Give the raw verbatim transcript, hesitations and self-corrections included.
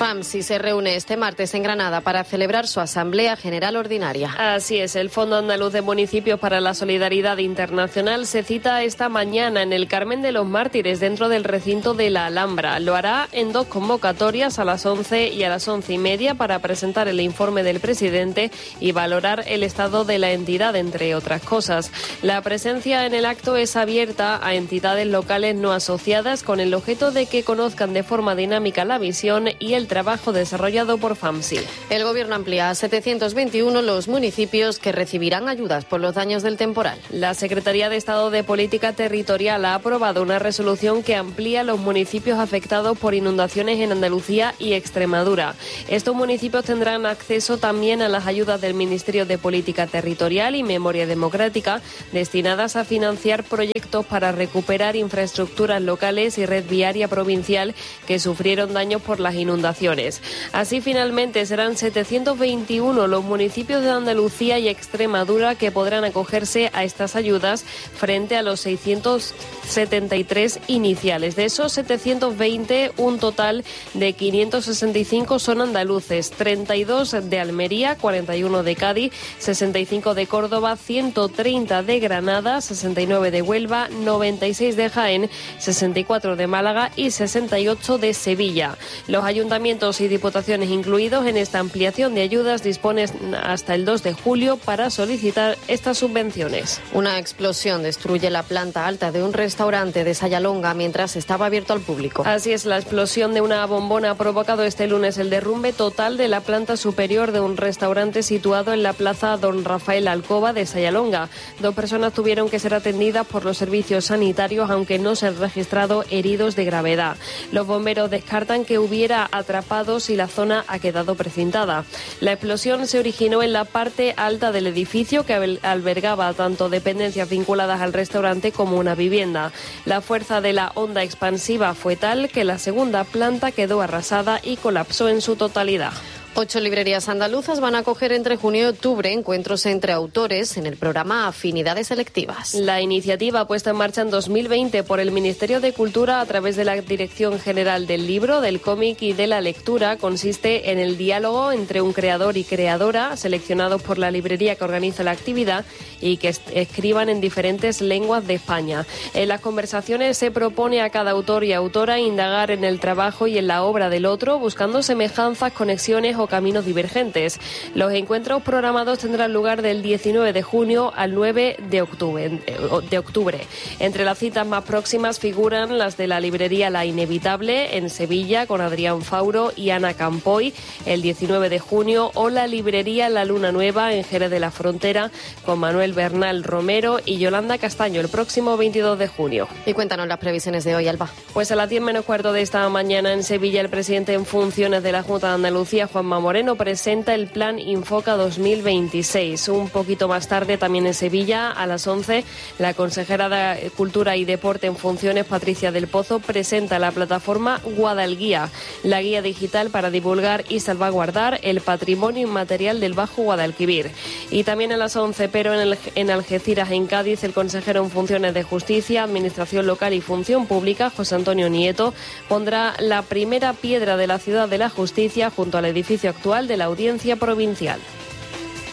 FAMSI se reúne este martes en Granada para celebrar su Asamblea General Ordinaria. Así es, el Fondo Andaluz de Municipios para la Solidaridad Internacional se cita esta mañana en el Carmen de los Mártires, dentro del recinto de la Alhambra. Lo hará en dos convocatorias, a las once y a las once y media, para presentar el informe del presidente y valorar el estado de la entidad, entre otras cosas. La presencia en el acto es abierta a entidades locales no asociadas, con el objeto de que conozcan de forma dinámica la visión y el trabajo desarrollado por FAMSI. El Gobierno amplía a setecientos veintiuno los municipios que recibirán ayudas por los daños del temporal. La Secretaría de Estado de Política Territorial ha aprobado una resolución que amplía los municipios afectados por inundaciones en Andalucía y Extremadura. Estos municipios tendrán acceso también a las ayudas del Ministerio de Política Territorial y Memoria Democrática, destinadas a financiar proyectos para recuperar infraestructuras locales y red viaria provincial que sufrieron daños por las inundaciones. Así, finalmente, serán setecientos veintiuno los municipios de Andalucía y Extremadura que podrán acogerse a estas ayudas, frente a los seiscientos setenta y tres iniciales. De esos setecientos veinte, un total de quinientos sesenta y cinco son andaluces, treinta y dos de Almería, cuarenta y uno de Cádiz, sesenta y cinco de Córdoba, ciento treinta de Granada, sesenta y nueve de Huelva, noventa y seis de Jaén, sesenta y cuatro de Málaga y sesenta y ocho de Sevilla. Los ayuntamientos y diputaciones incluidos en esta ampliación de ayudas disponen hasta el dos de julio para solicitar estas subvenciones. Una explosión destruye la planta alta de un restaurante de Sayalonga mientras estaba abierto al público. Así es, la explosión de una bombona ha provocado este lunes el derrumbe total de la planta superior de un restaurante situado en la plaza Don Rafael Alcoba de Sayalonga. Dos personas tuvieron que ser atendidas por los servicios sanitarios, aunque no se han registrado heridos de gravedad. Los bomberos descartan que hubiera atrapados y la zona ha quedado precintada. La explosión se originó en la parte alta del edificio, que albergaba tanto dependencias vinculadas al restaurante como una vivienda. La fuerza de la onda expansiva fue tal que la segunda planta quedó arrasada y colapsó en su totalidad. Ocho librerías andaluzas van a acoger entre junio y octubre encuentros entre autores en el programa Afinidades Selectivas. La iniciativa, puesta en marcha en dos mil veinte por el Ministerio de Cultura a través de la Dirección General del Libro, del Cómic y de la Lectura, consiste en el diálogo entre un creador y creadora seleccionados por la librería que organiza la actividad y que escriban en diferentes lenguas de España. En las conversaciones se propone a cada autor y autora indagar en el trabajo y en la obra del otro, buscando semejanzas, conexiones o caminos divergentes. Los encuentros programados tendrán lugar del diecinueve de junio al nueve de octubre. de octubre. Entre las citas más próximas figuran las de la librería La Inevitable en Sevilla, con Adrián Fauro y Ana Campoy, el diecinueve de junio, o la librería La Luna Nueva en Jerez de la Frontera, con Manuel Bernal Romero y Yolanda Castaño, el próximo veintidós de junio. Y cuéntanos las previsiones de hoy, Alba. Pues a las diez menos cuarto de esta mañana en Sevilla, el presidente en funciones de la Junta de Andalucía, Juanma Moreno, presenta el Plan Infoca dos mil veintiséis. Un poquito más tarde, también en Sevilla, a las once, la consejera de Cultura y Deporte en funciones, Patricia del Pozo, presenta la plataforma Guadalguía, la guía digital para divulgar y salvaguardar el patrimonio inmaterial del Bajo Guadalquivir. Y también a las once, pero en, el, en Algeciras, en Cádiz, el consejero en funciones de Justicia, Administración Local y Función Pública, José Antonio Nieto, pondrá la primera piedra de la Ciudad de la Justicia junto al edificio actual de la Audiencia Provincial.